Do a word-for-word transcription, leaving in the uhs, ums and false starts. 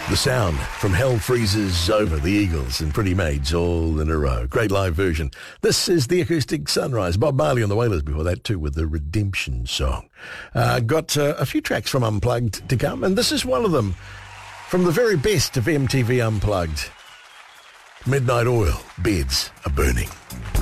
The sound from Hell Freezes Over, the Eagles and Pretty Maids all in a row. Great live version. This is the Acoustic Sunrise. Bob Marley and the Wailers before that too with the Redemption song. Uh, got uh, a few tracks from Unplugged to come, and this is one of them from the very best of M T V Unplugged. Midnight Oil, Beds Are Burning.